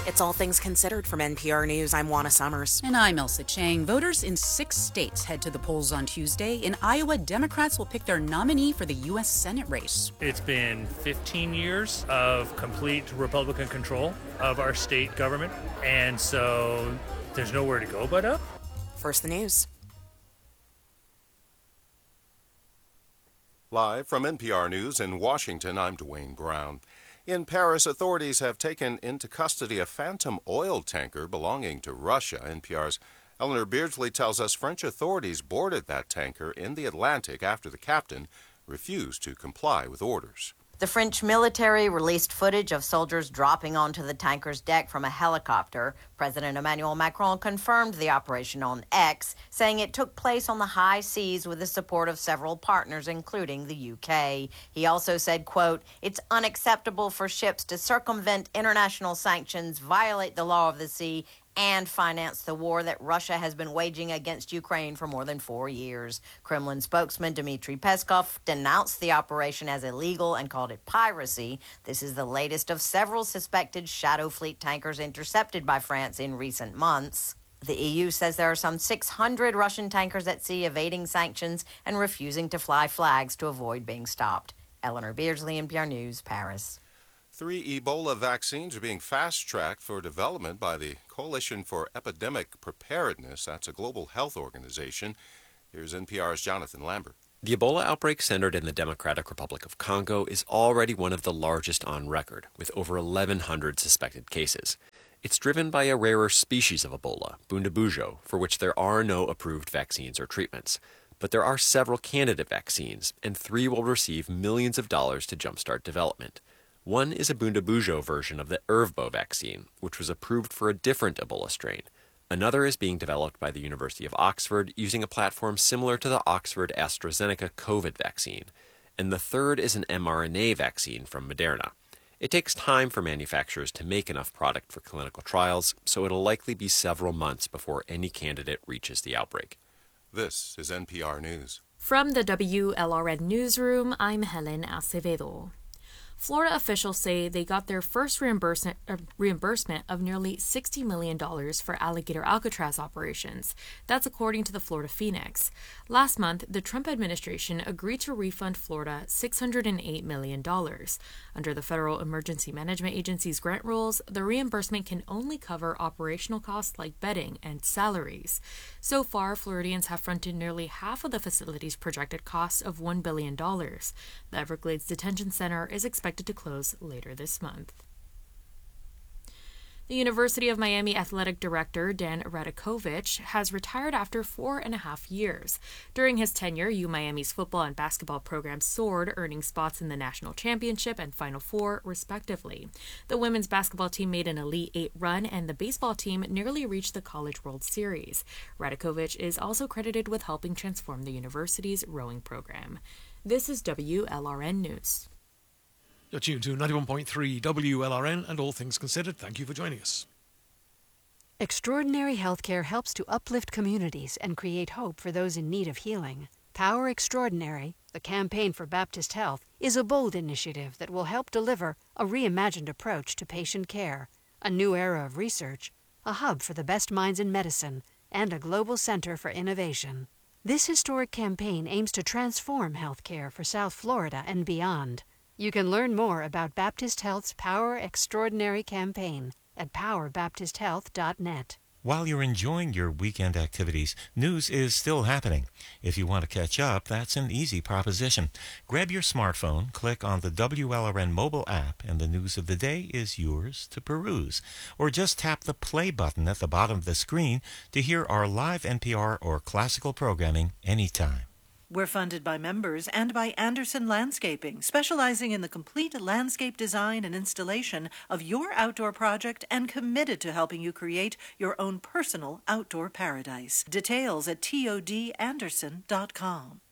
It's All Things Considered from NPR News. I'm Juana Summers. And I'm Elsa Chang. Voters in 6 states head to the polls on Tuesday. In Iowa, Democrats will pick their nominee for the U.S. Senate race. It's been 15 years of complete Republican control of our state government, and so there's nowhere to go but up. First, the news. Live from NPR News in Washington, I'm Dwayne Brown. In Paris, authorities have taken into custody a phantom oil tanker belonging to Russia. NPR's Eleanor Beardsley tells us French authorities boarded that tanker in the Atlantic after the captain refused to comply with orders. The French military released footage of soldiers dropping onto the tanker's deck from a helicopter. President Emmanuel Macron confirmed the operation on X, saying it took place on the high seas with the support of several partners, including the UK. He also said, quote, "It's unacceptable for ships to circumvent international sanctions, violate the law of the sea, and finance the war that Russia has been waging against Ukraine for more than 4 years." Kremlin spokesman Dmitry Peskov denounced the operation as illegal and called it piracy. This is the latest of several suspected Shadow Fleet tankers intercepted by France in recent months. The EU says there are some 600 Russian tankers at sea evading sanctions and refusing to fly flags to avoid being stopped. Eleanor Beardsley, NPR News, Paris. 3 Ebola vaccines are being fast-tracked for development by the Coalition for Epidemic Preparedness. That's a global health organization. Here's NPR's Jonathan Lambert. The Ebola outbreak centered in the Democratic Republic of Congo is already one of the largest on record, with over 1,100 suspected cases. It's driven by a rarer species of Ebola, Bundibugyo, for which there are no approved vaccines or treatments. But there are several candidate vaccines, and 3 will receive millions of dollars to jumpstart development. One is a Bundibugyo version of the Ervbo vaccine, which was approved for a different Ebola strain. Another is being developed by the University of Oxford using a platform similar to the Oxford-AstraZeneca COVID vaccine. And the third is an mRNA vaccine from Moderna. It takes time for manufacturers to make enough product for clinical trials, so it'll likely be several months before any candidate reaches the outbreak. This is NPR News. From the WLRN Newsroom, I'm Helen Acevedo. Florida officials say they got their first reimbursement of nearly $60 million for alligator Alcatraz operations. That's according to the Florida Phoenix. Last month, the Trump administration agreed to refund Florida $608 million. Under the Federal Emergency Management Agency's grant rules, the reimbursement can only cover operational costs like bedding and salaries. So far, Floridians have fronted nearly half of the facility's projected costs of $1 billion. The Everglades Detention Center is expected to close later this month. The University of Miami athletic director Dan Radakovich has retired after 4.5 years. During his tenure, UMiami's football and basketball programs soared, earning spots in the national championship and Final Four, respectively. The women's basketball team made an Elite Eight run, and the baseball team nearly reached the College World Series. Radakovich is also credited with helping transform the university's rowing program. This is WLRN News. You're tuned to 91.3 WLRN and All Things Considered. Thank you for joining us. Extraordinary Healthcare helps to uplift communities and create hope for those in need of healing. Power Extraordinary, the campaign for Baptist Health, is a bold initiative that will help deliver a reimagined approach to patient care, a new era of research, a hub for the best minds in medicine, and a global center for innovation. This historic campaign aims to transform healthcare for South Florida and beyond. You can learn more about Baptist Health's Power Extraordinary campaign at powerbaptisthealth.net. While you're enjoying your weekend activities, news is still happening. If you want to catch up, that's an easy proposition. Grab your smartphone, click on the WLRN mobile app, and the news of the day is yours to peruse. Or just tap the play button at the bottom of the screen to hear our live NPR or classical programming anytime. We're funded by members and by Anderson Landscaping, specializing in the complete landscape design and installation of your outdoor project and committed to helping you create your own personal outdoor paradise. Details at todanderson.com.